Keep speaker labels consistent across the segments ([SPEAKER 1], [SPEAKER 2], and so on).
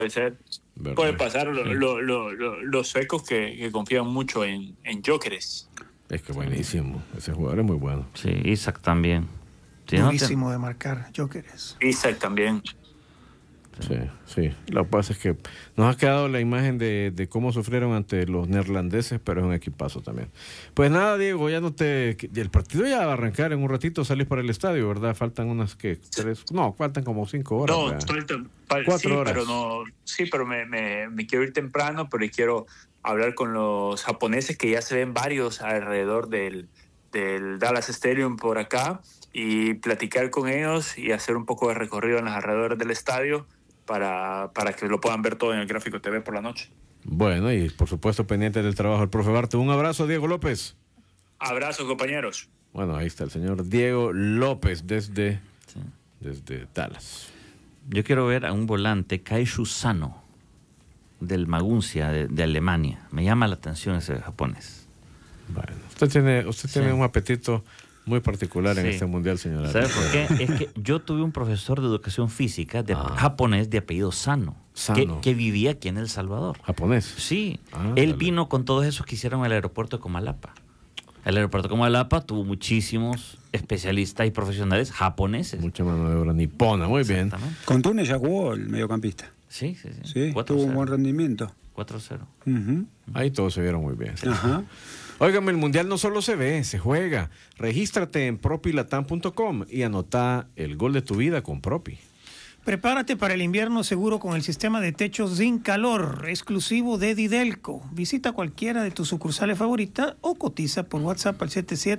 [SPEAKER 1] ser.
[SPEAKER 2] ¿verdad?
[SPEAKER 1] Puede pasar
[SPEAKER 2] Sí.
[SPEAKER 1] los suecos que confían mucho en Gyökeres.
[SPEAKER 2] Es que buenísimo. Ese jugador es muy bueno.
[SPEAKER 3] Sí, Isaac también. Sí, ¿no?
[SPEAKER 4] Durísimo de marcar, Gyökeres.
[SPEAKER 1] Isaac también.
[SPEAKER 2] Sí, sí. Lo que pasa es que nos ha quedado la imagen de cómo sufrieron ante los neerlandeses, pero es un equipazo también. Pues nada, Diego, ya no te... El partido ya va a arrancar en un ratito, salís para el estadio, ¿verdad? Faltan unas, ¿qué? Faltan como 5 horas.
[SPEAKER 1] No,
[SPEAKER 2] ¿verdad?
[SPEAKER 1] faltan
[SPEAKER 2] 4
[SPEAKER 1] sí,
[SPEAKER 2] horas.
[SPEAKER 1] pero no, sí, pero me quiero ir temprano, pero quiero hablar con los japoneses, que ya se ven varios alrededor del Dallas Stadium por acá, y platicar con ellos y hacer un poco de recorrido en los alrededores del estadio para que lo puedan ver todo en el Gráfico TV por la noche.
[SPEAKER 2] Bueno, y por supuesto pendiente del trabajo del profe Barte. Un abrazo, Diego López.
[SPEAKER 1] Abrazo, compañeros.
[SPEAKER 2] Bueno, ahí está el señor Diego López desde Dallas.
[SPEAKER 3] Yo quiero ver a un volante, Kaishu Sano, del Maguncia, de Alemania. Me llama la atención ese japonés.
[SPEAKER 2] Bueno, usted tiene un apetito muy particular en
[SPEAKER 3] Sí.
[SPEAKER 2] este mundial, señora.
[SPEAKER 3] ¿Sabe por qué? Es que yo tuve un profesor de educación física japonés de apellido Sano,
[SPEAKER 2] Sano.
[SPEAKER 3] que vivía aquí en El Salvador.
[SPEAKER 2] ¿Japonés?
[SPEAKER 3] Sí,
[SPEAKER 2] Él
[SPEAKER 3] él vino con todos esos que hicieron el aeropuerto de Comalapa. El aeropuerto de Comalapa tuvo muchísimos especialistas y profesionales japoneses.
[SPEAKER 2] Mucha mano de obra nipona, muy bien.
[SPEAKER 3] Exactamente.
[SPEAKER 5] Con Túnez ya jugó el mediocampista.
[SPEAKER 3] Sí.
[SPEAKER 5] Sí,
[SPEAKER 3] 4-0.
[SPEAKER 5] tuvo un buen rendimiento.
[SPEAKER 3] 4-0.
[SPEAKER 5] Ujú.
[SPEAKER 2] Ahí todos se vieron muy bien.
[SPEAKER 5] Ajá.
[SPEAKER 2] Óigame, el mundial no solo se ve, se juega. Regístrate en propilatam.com y anota el gol de tu vida con Propi.
[SPEAKER 4] Prepárate para el invierno seguro con el sistema de techos sin calor, exclusivo de Didelco. Visita cualquiera de tus sucursales favoritas o cotiza por WhatsApp al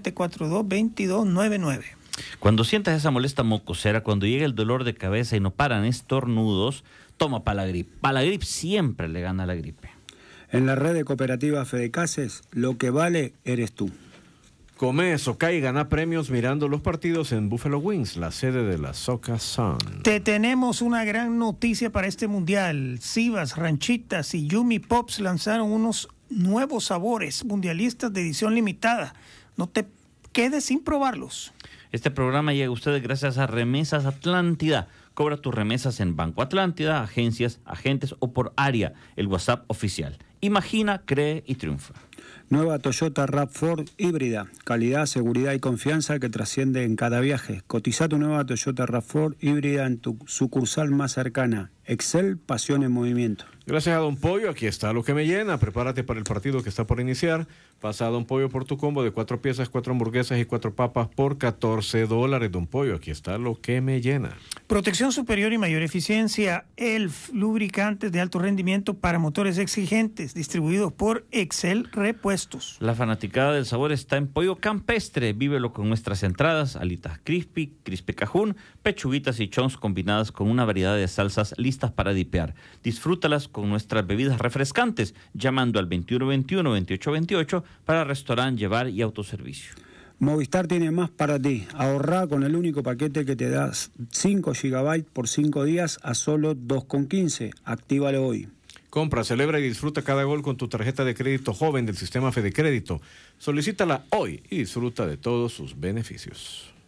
[SPEAKER 4] 7742-2299.
[SPEAKER 3] Cuando sientas esa molesta mocosera, cuando llega el dolor de cabeza y no paran estornudos, toma Palagrip. Palagrip siempre le gana a la gripe.
[SPEAKER 5] En la red de cooperativas Fedecases, lo que vale eres tú.
[SPEAKER 2] Come, soca y gana premios mirando los partidos en Buffalo Wings, la sede de la Soca Sun.
[SPEAKER 4] Te tenemos una gran noticia para este mundial. Sivas, Ranchitas y Yumi Pops lanzaron unos nuevos sabores mundialistas de edición limitada. No te quedes sin probarlos.
[SPEAKER 3] Este programa llega a ustedes gracias a Remesas Atlántida. Cobra tus remesas en Banco Atlántida, agencias, agentes o por área, el WhatsApp oficial. Imagina, cree y triunfa.
[SPEAKER 5] Nueva Toyota RAV4 híbrida. Calidad, seguridad y confianza que trasciende en cada viaje. Cotiza tu nueva Toyota RAV4 híbrida en tu sucursal más cercana. Excel, pasión en movimiento.
[SPEAKER 2] Gracias a Don Pollo, aquí está lo que me llena. Prepárate para el partido que está por iniciar. Pasa a Don Pollo por tu combo de 4 piezas, 4 hamburguesas y 4 papas por $14. Don Pollo, aquí está lo que me llena.
[SPEAKER 4] Protección superior y mayor eficiencia. ELF, lubricantes de alto rendimiento para motores exigentes, distribuidos por Excel Repuestos.
[SPEAKER 3] La fanaticada del sabor está en Pollo Campestre. Vívelo con nuestras entradas, alitas crispy cajún, pechuguitas y chons combinadas con una variedad de salsas listas para dipear. Disfrútalas con nuestras bebidas refrescantes, llamando al 2121-2828 para restaurante, llevar y autoservicio.
[SPEAKER 5] Movistar tiene más para ti. Ahorrá con el único paquete que te da 5 GB por 5 días a solo $2,15. Actívalo hoy.
[SPEAKER 2] Compra, celebra y disfruta cada gol con tu tarjeta de crédito joven del sistema Fede Crédito. Solicítala hoy y disfruta de todos sus beneficios.